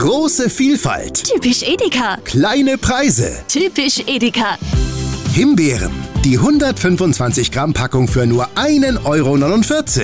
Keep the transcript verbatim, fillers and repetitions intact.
Große Vielfalt. Typisch Edeka. Kleine Preise. Typisch Edeka. Himbeeren. Die hundertfünfundzwanzig Gramm Packung für nur ein Euro neunundvierzig.